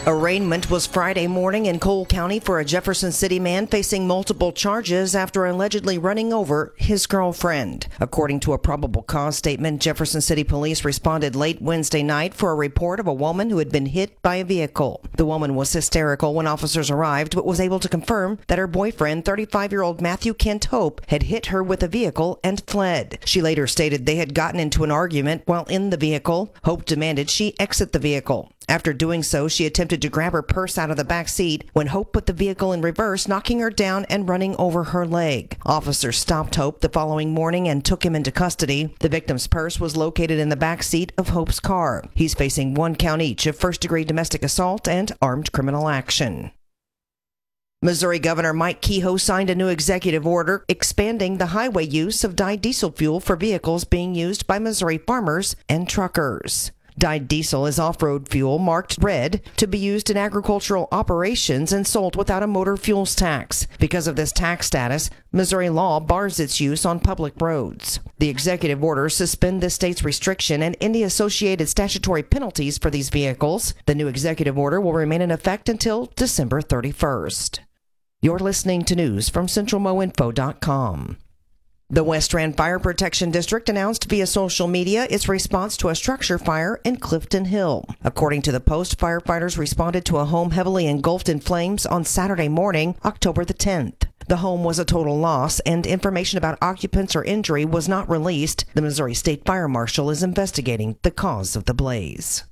Arraignment was Friday morning in Cole County for a Jefferson City man facing multiple charges after allegedly running over his girlfriend. According to a probable cause statement, Jefferson City police responded late Wednesday night for a report of a woman who had been hit by a vehicle. The woman was hysterical when officers arrived, but was able to confirm that her boyfriend, 35-year-old Matthew Kent Hope, had hit her with a vehicle and fled. She later stated they had gotten into an argument while in the vehicle. Hope demanded she exit the vehicle. After doing so, she attempted to grab her purse out of the back seat when Hope put the vehicle in reverse, knocking her down and running over her leg. Officers stopped Hope the following morning and took him into custody. The victim's purse was located in the back seat of Hope's car. He's facing 1 count each of first-degree domestic assault and armed criminal action. Missouri Governor Mike Kehoe signed a new executive order expanding the highway use of dyed diesel fuel for vehicles being used by Missouri farmers and truckers. Dyed diesel is off-road fuel marked red to be used in agricultural operations and sold without a motor fuels tax. Because of this tax status, Missouri law bars its use on public roads. The executive order suspends the state's restriction and any associated statutory penalties for these vehicles. The new executive order will remain in effect until December 31st. You're listening to news from CentralMoInfo.com. The West Rand Fire Protection District announced via social media its response to a structure fire in Clifton Hill. According to the Post, firefighters responded to a home heavily engulfed in flames on Saturday morning, October the 10th. The home was a total loss, and information about occupants or injury was not released. The Missouri State Fire Marshal is investigating the cause of the blaze.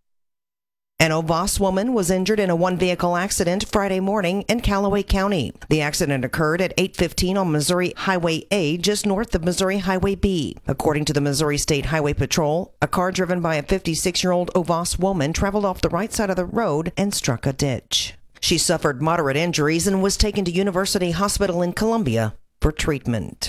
An Ovas woman was injured in a one-vehicle accident Friday morning in Callaway County. The accident occurred at 8:15 on Missouri Highway A, just north of Missouri Highway B. According to the Missouri State Highway Patrol, a car driven by a 56-year-old Ovas woman traveled off the right side of the road and struck a ditch. She suffered moderate injuries and was taken to University Hospital in Columbia for treatment.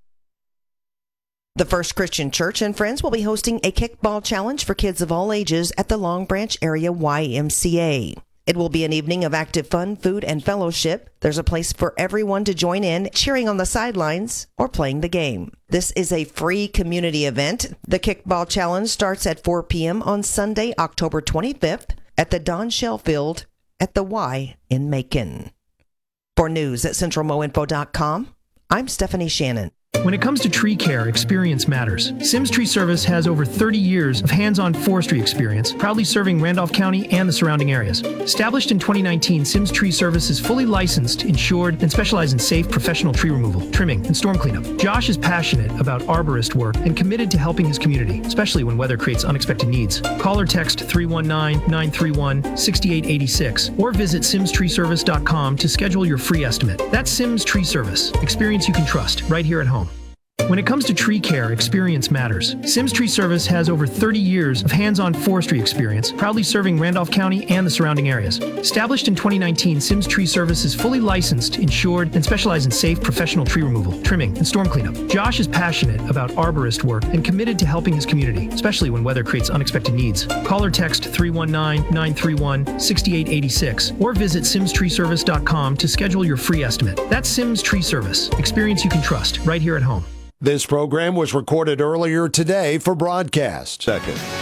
The First Christian Church and Friends will be hosting a kickball challenge for kids of all ages at the Long Branch Area YMCA. It will be an evening of active fun, food, and fellowship. There's a place for everyone to join in, cheering on the sidelines or playing the game. This is a free community event. The kickball challenge starts at 4 p.m. on Sunday, October 25th at the Don Shell Field at the Y in Macon. For news at CentralMoInfo.com, I'm Stephanie Shannon. When it comes to tree care, experience matters. Sims Tree Service has over 30 years of hands-on forestry experience, proudly serving Randolph County and the surrounding areas. Established in 2019, Sims Tree Service is fully licensed, insured, and specializes in safe professional tree removal, trimming, and storm cleanup. Josh is passionate about arborist work and committed to helping his community, especially when weather creates unexpected needs. Call or text 319-931-6886 or visit simstreeservice.com to schedule your free estimate. That's Sims Tree Service. Experience you can trust, right here at home. When it comes to tree care, experience matters. Sims Tree Service has over 30 years of hands-on forestry experience, proudly serving Randolph County and the surrounding areas. Established in 2019, Sims Tree Service is fully licensed, insured, and specializes in safe professional tree removal, trimming, and storm cleanup. Josh is passionate about arborist work and committed to helping his community, especially when weather creates unexpected needs. Call or text 319-931-6886 or visit simstreeservice.com to schedule your free estimate. That's Sims Tree Service. Experience you can trust, right here at home. This program was recorded earlier today for broadcast. Second.